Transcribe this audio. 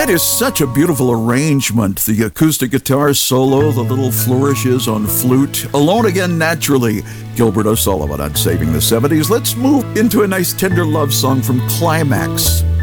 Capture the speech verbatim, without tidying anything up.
That is such a beautiful arrangement. The acoustic guitar solo, the little flourishes on flute. Alone Again Naturally. Gilbert O'Sullivan on Saving the seventies. Let's move into a nice tender love song from Climax.